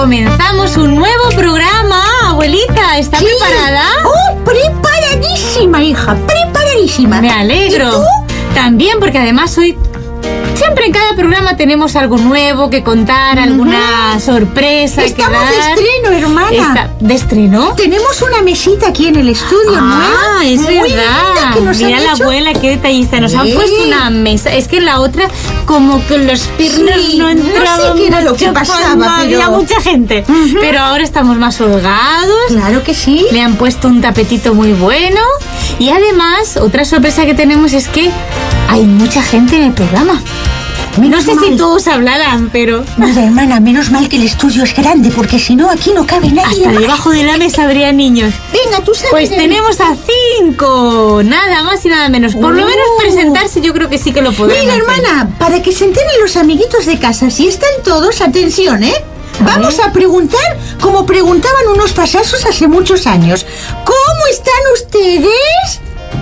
Comenzamos un nuevo programa, abuelita. ¿Está preparada? ¡Oh, preparadísima, hija! ¡Preparadísima! Me alegro. ¿Y tú? También, porque además hoy... Siempre en cada programa tenemos algo nuevo que contar, alguna sorpresa que dar. Estamos de estreno, hermana. ¿De estreno? Tenemos una mesita aquí en el estudio nueva. Es muy linda, verdad. que nos Mira han la hecho. abuela, qué detallista. Nos han puesto una mesa. Es que en la otra, como que los piernas Sí, no entraban. no sé qué era lo que mucho pasaba, cuando pero... había mucha gente. Pero ahora estamos más holgados. Claro que sí. Le han puesto un tapetito muy bueno. Y además, otra sorpresa que tenemos es que hay mucha gente en el programa. No sé si todos hablarán, pero... Mira, hermana, menos mal que el estudio es grande, porque si no, aquí no cabe nadie. hasta debajo de la mesa habría niños. Venga, tú sabes. Pues tenemos a 5. Nada más y nada menos. Por lo menos presentarse yo creo que sí que lo podemos. Mira, hermana, para que se enteren los amiguitos de casa, si están todos, atención, ¿eh? Vamos a preguntar como preguntaban unos payasos hace muchos años. ¿Cómo están ustedes?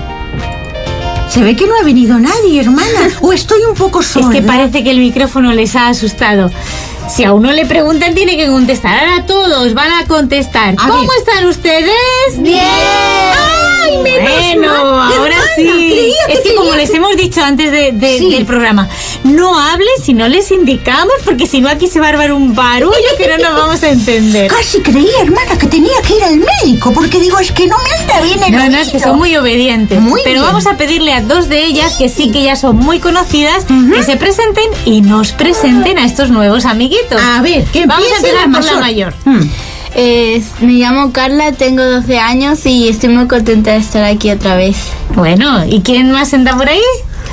Se ve que no ha venido nadie, hermana. O estoy un poco sorda. Es que parece que el micrófono les ha asustado. Si a uno le preguntan, tiene que contestar. Ahora todos van a contestar. ¿Cómo están ustedes? ¡Bien! ¡Ay, Bueno, ahora sí. Es que como les hemos dicho antes del programa, no hables si no les indicamos, porque si no aquí se va a armar un barullo que no nos vamos a entender. Casi creía, hermana, que tenía que ir al médico, porque digo, es que no me anda bien el No, es que son muy obedientes. Muy Pero bien. vamos a pedirle a 2 de ellas, que sí que ya son muy conocidas, que se presenten y nos presenten a estos nuevos amiguitos. A ver, que vamos a empiece empezar la por la mayor. mayor. Me llamo Carla, tengo 12 años y estoy muy contenta de estar aquí otra vez. Bueno, ¿y quién más anda por ahí?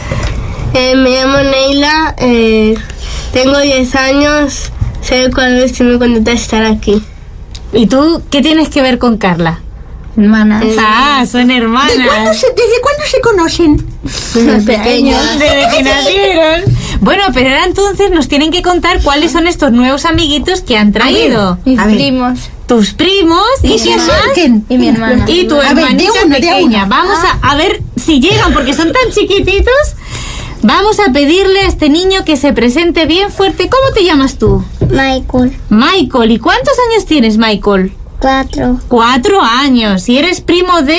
Me llamo Neila, tengo 10 años, soy cuando estoy muy contenta de estar aquí. ¿Y tú qué tienes que ver con Carla? Hermanas. Son hermanas. ¿Desde cuándo se conocen? Pequeños. Desde que nacieron. Bueno, pero ahora entonces nos tienen que contar cuáles son estos nuevos amiguitos que han traído. Mis A ver. primos Tus primos Que y se quién más? acerquen. y mi hermana. Y tu A ver, de hermanita uno, de pequeña. uno. Vamos a ver si llegan, porque son tan chiquititos. Vamos a pedirle a este niño que se presente bien fuerte. ¿Cómo te llamas tú? Michael, Michael. ¿Y cuántos años tienes, Michael? 4. 4 años. ¿Y eres primo de...?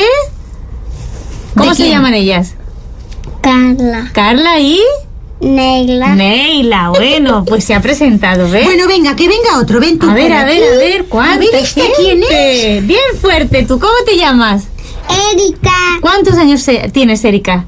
¿Cómo se quién? llaman ellas? Carla, Carla y... Neila, Neila. Bueno, pues se ha presentado, ¿ves? Bueno, venga, que venga otro. Ven tú. a ver, por a aquí. ver, ¿cuánta A ver, ¿esta quién gente? Bien fuerte. ¿Tú cómo te llamas? Erika, ¿Cuántos años tienes, Erika?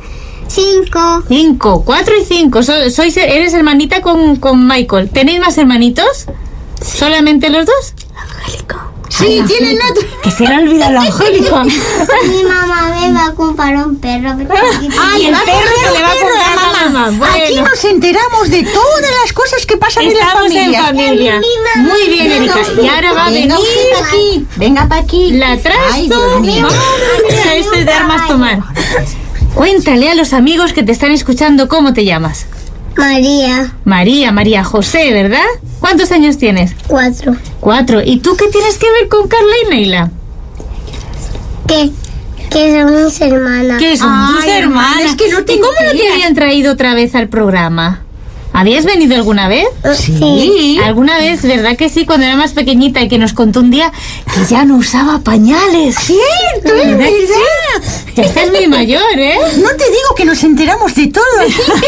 5. 5, 4 y 5. Eres hermanita con Michael. ¿Tenéis más hermanitos? ¿Solamente los dos? Sí, tienen otro. Que se le ha olvidado lo angélico. Mi mamá me va a comprar un perro. Ay, el perro que le va a comprar a la mamá. Aquí Bueno, nos enteramos de todas las cosas que pasan estamos en en la familia. familia. Muy bien, Erika. Y ahora va a venir Venga para aquí. la Ay, trasto. Dios mío. Mira, esto es de armas tomar. Cuéntale a los amigos que te están escuchando cómo te llamas. María, María José, ¿verdad? ¿Cuántos años tienes? 4. 4. ¿Y tú qué tienes que ver con Carla y Neila? Que son mis hermanas. ¿Qué son tus Ay, hermana, hermanas? es que no te ¿Y cómo no te enteras. habían traído otra vez al programa? ¿Habías venido alguna vez? Sí. ¿Alguna vez, verdad que sí? Cuando era más pequeñita y que nos contó un día que ya no usaba pañales. Cierto, es ¿Verdad que verdad. sí? Ya estás muy mayor, ¿eh? No te digo que nos enteramos de todo aquí.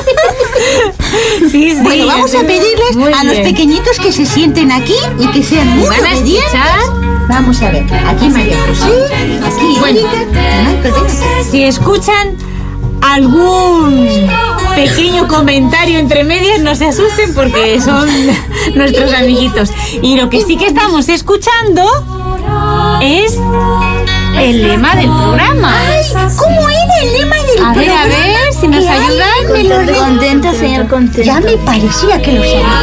Sí, sí. Bueno, vamos a pedirles Muy a los bien. pequeñitos que se sienten aquí y que sean muy ¿Van a obedientes. escuchar? Vamos a ver. Aquí María José, aquí Bueno. Erika. Si escuchan algún pequeño comentario entre medias, no se asusten porque son nuestros amiguitos. Y lo que sí que estamos escuchando es el lema del programa. ¿Cómo era el lema del A programa? ver, si nos ayudan. Contenta, señor contenta. Ya me parecía que lo sabía.